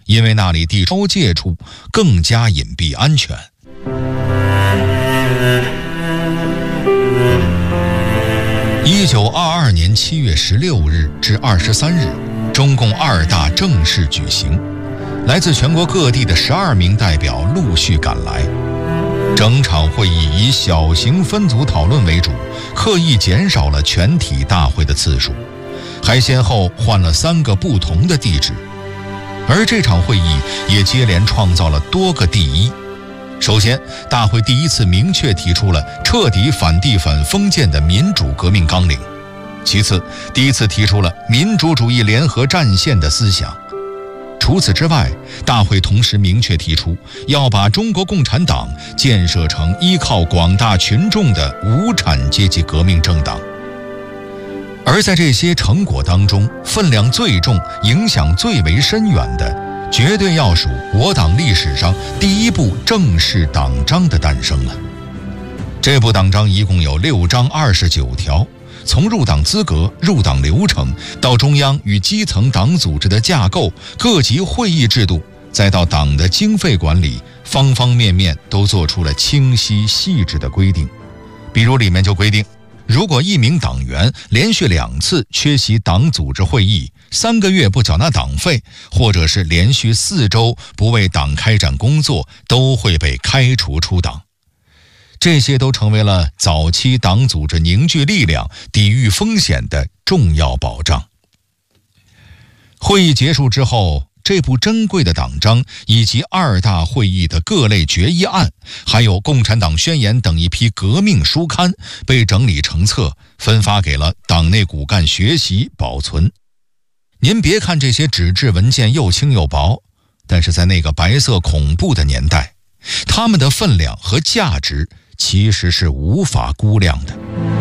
因为那里地超界处更加隐蔽安全。1922年7月16日至23日，中共2大正式举行，来自全国各地的12名代表陆续赶来。整场会议以小型分组讨论为主，刻意减少了全体大会的次数，还先后换了3个不同的地址。而这场会议也接连创造了多个第一。首先，大会第一次明确提出了彻底反帝反封建的民主革命纲领。其次，第一次提出了民主主义联合战线的思想。除此之外，大会同时明确提出要把中国共产党建设成依靠广大群众的无产阶级革命政党。而在这些成果当中，分量最重、影响最为深远的，绝对要数我党历史上第一部正式党章的诞生了。这部党章一共有6章29条，从入党资格、入党流程，到中央与基层党组织的架构、各级会议制度，再到党的经费管理，方方面面都做出了清晰细致的规定。比如里面就规定，如果一名党员连续2次缺席党组织会议，3个月不缴纳党费，或者是连续4周不为党开展工作，都会被开除出党。这些都成为了早期党组织凝聚力量、抵御风险的重要保障。会议结束之后，这部珍贵的党章以及2大会议的各类决议案，还有《共产党宣言》等一批革命书刊，被整理成册，分发给了党内骨干学习保存。您别看这些纸质文件又轻又薄，但是在那个白色恐怖的年代，它们的分量和价值其实是无法估量的。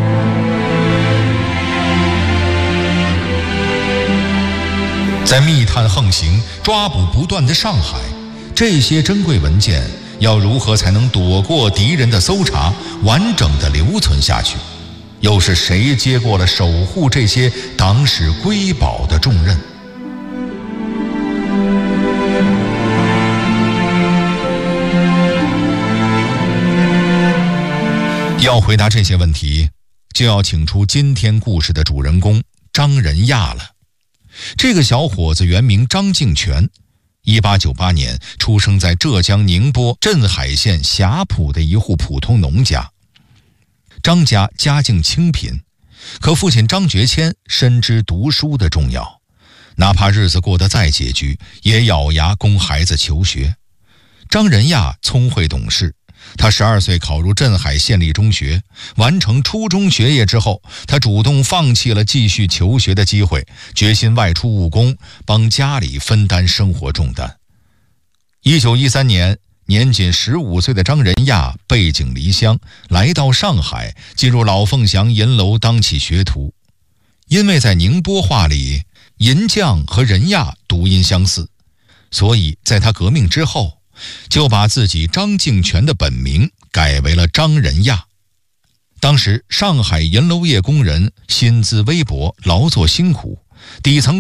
在密探横行、抓捕不断的上海，这些珍贵文件要如何才能躲过敌人的搜查，完整地留存下去？又是谁接过了守护这些党史瑰宝的重任？要回答这些问题，就要请出今天故事的主人公张仁亚了。这个小伙子原名张敬全，1898年出生在浙江宁波镇海县霞浦的一户普通农家。张家家境清贫，可父亲张觉谦深知读书的重要，哪怕日子过得再拮据，也咬牙供孩子求学。张仁亚聪慧懂事，他12岁考入镇海县立中学，完成初中学业之后，他主动放弃了继续求学的机会，决心外出务工，帮家里分担生活重担。1913年，年仅15岁的张仁亚背井离乡，来到上海，进入老凤祥银楼当起学徒。因为在宁波话里，银匠和仁亚读音相似，所以在他革命之后，就把自己张敬全的本名改为了张仁亚。当时上海银楼业工人薪资微薄，劳作辛苦，底层